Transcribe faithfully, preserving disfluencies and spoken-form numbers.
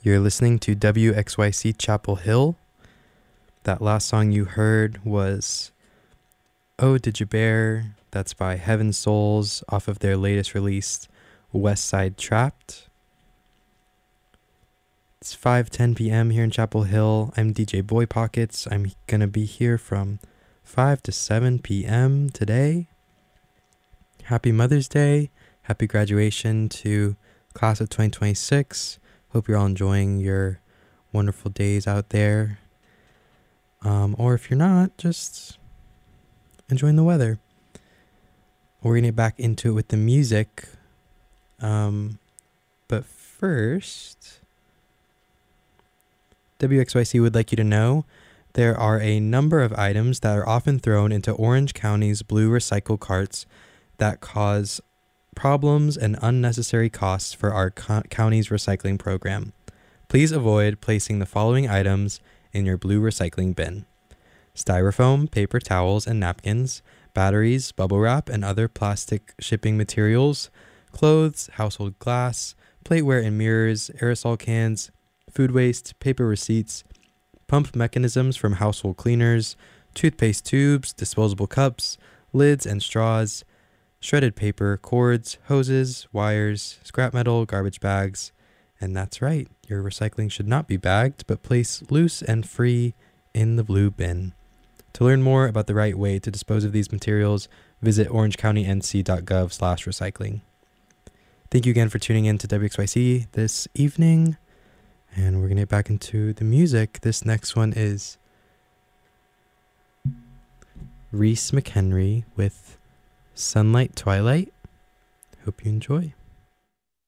You're listening to W X Y C Chapel Hill. That last song you heard was Oh Did You Bear? That's by Heaven Souls off of their latest release, West Side Trapped. It's five ten p.m. here in Chapel Hill. I'm D J Boy Pockets. I'm going to be here from five to seven p.m. today. Happy Mother's Day. Happy graduation to class of twenty twenty-six. Hope you're all enjoying your wonderful days out there. Um, or if you're not, just enjoying the weather. We're going to get back into it with the music. Um, but first, W X Y C would like you to know there are a number of items that are often thrown into Orange County's blue recycle carts that cause problems and unnecessary costs for our co- county's recycling program. Please avoid placing the following items in your blue recycling bin: styrofoam, paper towels and napkins, batteries, bubble wrap and other plastic shipping materials, clothes, household glass, plateware and mirrors, aerosol cans, food waste, paper receipts, pump mechanisms from household cleaners, toothpaste tubes, disposable cups, lids and straws, shredded paper, cords, hoses, wires, scrap metal, garbage bags. And that's right, your recycling should not be bagged, but placed loose and free in the blue bin. To learn more about the right way to dispose of these materials, visit orangecounty.nc.gov slash recycling. Thank you again for tuning in to W X Y C this evening. And we're going to get back into the music. This next one is Reese McHenry with Sunlight Twilight. Hope you enjoy.